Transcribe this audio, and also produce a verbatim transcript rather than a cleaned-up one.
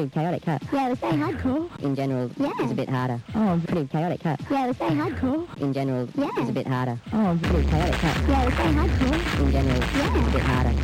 pretty chaotic, huh? Yeah, it was very hardcore. In general, Yeah. it's a bit harder. Oh, Pretty chaotic, huh? Yeah, it was very hardcore. In general, Yeah. it's a bit harder. oh, Pretty chaotic, huh? Yeah, it was very hardcore. In general, Yeah. it's a bit harder.